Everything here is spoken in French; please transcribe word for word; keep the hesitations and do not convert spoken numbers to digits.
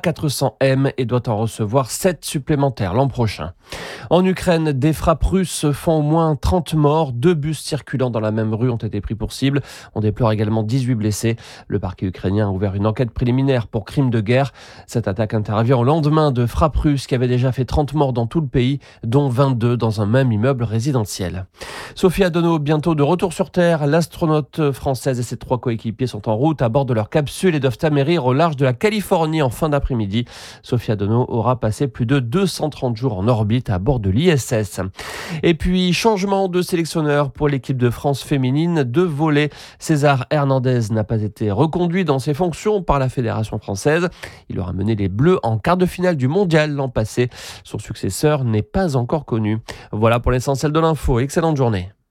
quatre cents M et doit en recevoir sept supplémentaires l'an prochain. En Ukraine, des frappes russes font au moins trente morts. Deux bus circulant dans la même rue ont été pris pour cible. On déplore également dix-huit blessés. Le parquet ukrainien a ouvert une enquête préliminaire pour crime de guerre. Cette attaque intervient au lendemain de frappes russes qui avaient déjà fait trente morts dans tout le pays, dont vingt-deux dans un même immeuble résidentiel. Sophie Adono, bientôt de retour sur Terre. L'astronaute française et ses trois coéquipiers sont en route à bord de leur capsule et doivent amérir au large de la Californie en fin d'après-midi. Sophie Adono aura passé plus de deux cent trente jours en orbite à bord de l'I S S. Et puis, changement de sélectionneur pour l'équipe de France féminine de volley. César Hernandez n'a pas été reconduit dans ses fonctions par la Fédération française. Il aura mené les Bleus en quart de finale du mondial l'an passé. Son successeur n'est pas encore connu. Voilà pour l'essentiel de l'info. Excellente journée.